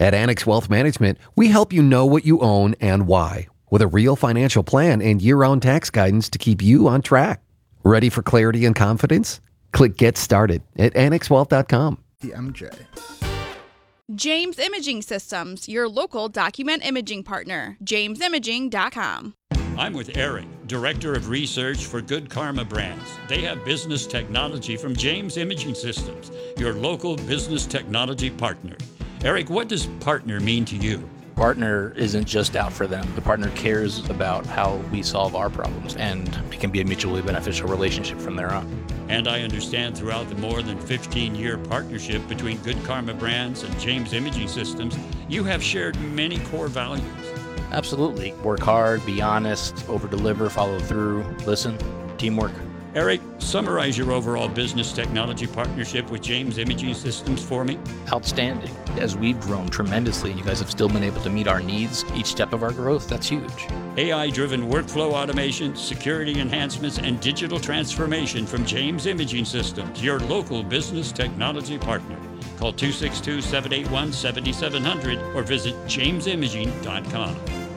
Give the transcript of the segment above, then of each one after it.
At Annex Wealth Management, we help you know what you own and why, with a real financial plan and year-round tax guidance to keep you on track. Ready for clarity and confidence? Click Get Started at annexwealth.com. TMJ. James Imaging Systems, your local document imaging partner. JamesImaging.com. I'm with Eric, Director of Research for Good Karma Brands. They have business technology from James Imaging Systems, your local business technology partner. Eric, what does partner mean to you? Partner isn't just out for them. The partner cares about how we solve our problems, and it can be a mutually beneficial relationship from there on. And I understand throughout the more than 15-year partnership between Good Karma Brands and James Imaging Systems, you have shared many core values. Absolutely. Work hard, be honest, over-deliver, follow through, listen, teamwork. Eric, summarize your overall business technology partnership with James Imaging Systems for me. Outstanding. As we've grown tremendously and you guys have still been able to meet our needs each step of our growth, that's huge. AI-driven workflow automation, security enhancements, and digital transformation from James Imaging Systems, your local business technology partner. Call 262-781-7700 or visit jamesimaging.com.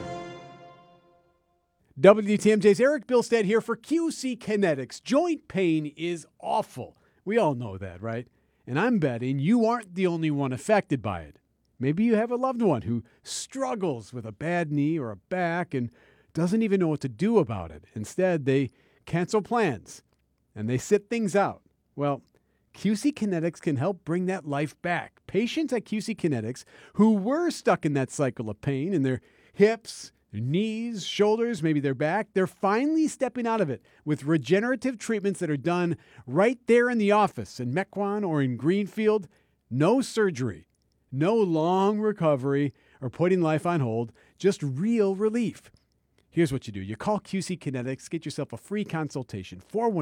WTMJ's Eric Bilstead here for QC Kinetics. Joint pain is awful. We all know that, right? And I'm betting you aren't the only one affected by it. Maybe you have a loved one who struggles with a bad knee or a back and doesn't even know what to do about it. Instead, they cancel plans and they sit things out. Well, QC Kinetics can help bring that life back. Patients at QC Kinetics who were stuck in that cycle of pain in their hips, their knees, shoulders, maybe their back, they're finally stepping out of it with regenerative treatments that are done right there in the office in Mequon or in Greenfield. No surgery, no long recovery or putting life on hold, just real relief. Here's what you do. You call QC Kinetics, get yourself a free consultation,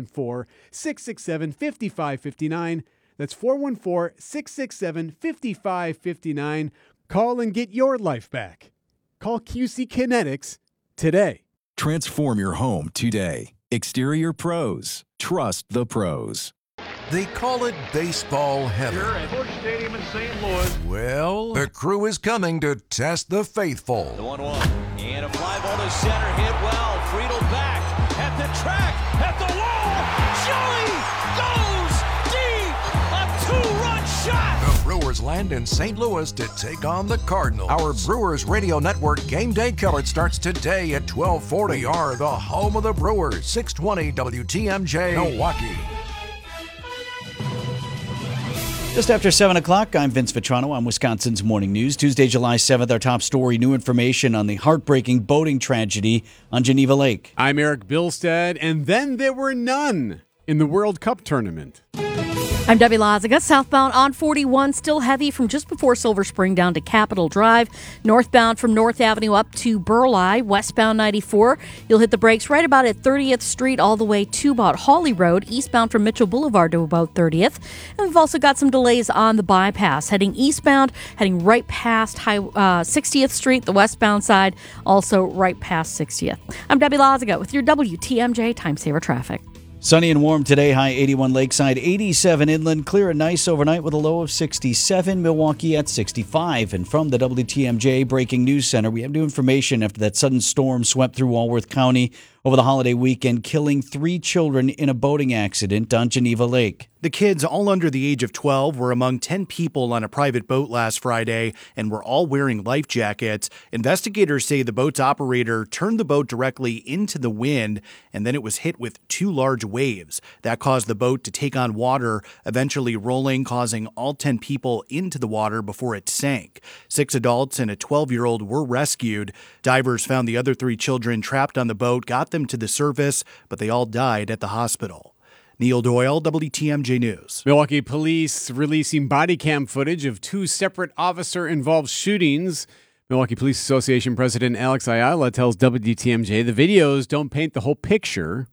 414-667-5559. That's 414-667-5559. Call and get your life back. Call QC Kinetics today. Transform your home today. Exterior Pros. Trust the pros. They call it baseball heaven. Here at Busch Stadium in St. Louis. Well, the crew is coming to test the faithful. The 1-1. And a fly ball to center. Hit well. Friedel back at the track. At the wall. Joey goes deep. A two-run shot. The Brewers land in St. Louis to take on the Cardinals. Our Brewers Radio Network game day coverage starts today at 12:40. We are the home of the Brewers. 620 WTMJ Milwaukee. Just after 7 o'clock, I'm Vince Vitrano on Wisconsin's Morning News. Tuesday, July 7th, our top story, new information on the heartbreaking boating tragedy on Geneva Lake. I'm Eric Bilstead, and then there were none in the World Cup tournament. I'm Debbie Loziga. Southbound on 41, still heavy from just before Silver Spring down to Capitol Drive. Northbound from North Avenue up to Burleigh. Westbound 94, you'll hit the brakes right about at 30th Street all the way to about Hawley Road. Eastbound from Mitchell Boulevard to about 30th. And we've also got some delays on the bypass. Heading eastbound, heading right past 60th Street, the westbound side, also right past 60th. I'm Debbie Loziga with your WTMJ Time Saver Traffic. Sunny and warm today, high 81 Lakeside, 87 inland, clear and nice overnight with a low of 67, Milwaukee at 65. And from the WTMJ Breaking News Center, we have new information after that sudden storm swept through Walworth County over the holiday weekend, killing 3 children in a boating accident on Geneva Lake. The kids, all under the age of 12, were among 10 people on a private boat last Friday and were all wearing life jackets. Investigators say the boat's operator turned the boat directly into the wind, and then it was hit with 2 large waves. That caused the boat to take on water, eventually rolling, causing all 10 people into the water before it sank. 6 adults and a 12-year-old were rescued. Divers found the other 3 children trapped on the boat, got them to the surface, but they all died at the hospital. Neil Doyle, WTMJ News. Milwaukee police releasing body cam footage of 2 separate officer-involved shootings. Milwaukee Police Association President Alex Ayala tells WTMJ the videos don't paint the whole picture.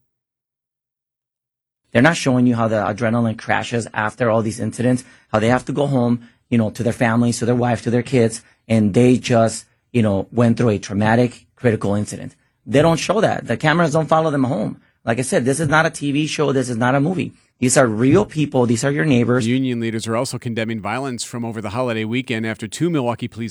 They're not showing you how the adrenaline crashes after all these incidents, how they have to go home, to their families, to their wife, to their kids, and they just, went through a traumatic, critical incident. They don't show that. The cameras don't follow them home. Like I said, this is not a TV show. This is not a movie. These are real people. These are your neighbors. Union leaders are also condemning violence from over the holiday weekend after 2 Milwaukee police